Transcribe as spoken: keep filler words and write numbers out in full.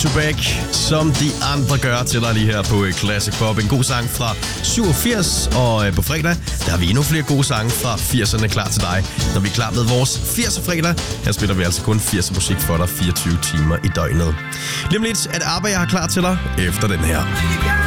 to back, som de andre gør til dig lige her på Classic Pop. En god sang fra syvogfirs, og på fredag, der har vi endnu flere gode sange fra firserne klar til dig. Når vi er klar med vores firser fredag, her spiller vi altså kun firser musik for dig fireogtyve timer i døgnet. Lige om lidt, at ABBA jeg har klar til dig efter den her.